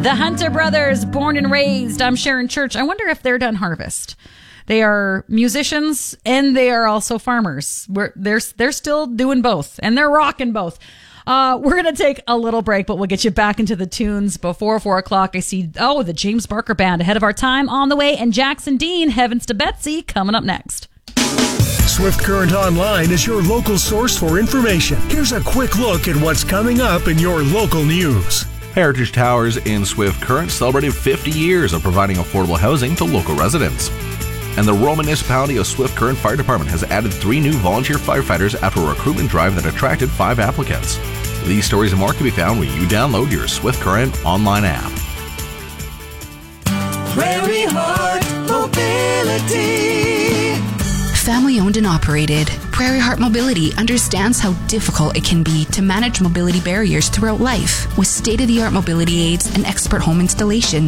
The Hunter Brothers, Born and Raised. I'm Sharon Church. I wonder if they're done harvest. They are musicians and they are also farmers. They're still doing both, and they're rocking both. We're going to take a little break, but we'll get you back into the tunes before 4 o'clock. I see, the James Barker Band ahead of our time on the way, and Jackson Dean, Heavens to Betsy, coming up next. Swift Current Online is your local source for information. Here's a quick look at what's coming up in your local news. Heritage Towers in Swift Current celebrated 50 years of providing affordable housing to local residents. And the rural municipality of Swift Current Fire Department has added 3 new volunteer firefighters after a recruitment drive that attracted 5 applicants. These stories and more can be found when you download your Swift Current online app. Prairie Heart Mobility. Family owned and operated, Prairie Heart Mobility understands how difficult it can be to manage mobility barriers throughout life. With state-of-the-art mobility aids and expert home installation,